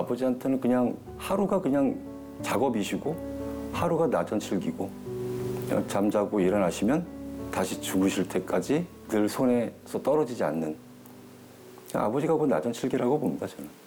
아버지한테는 그냥 하루가 그냥 작업이시고 하루가 나전칠기고 그냥 잠자고 일어나시면 다시 죽으실 때까지 늘 손에서 떨어지지 않는 아버지가 그 나전칠기라고 봅니다, 저는.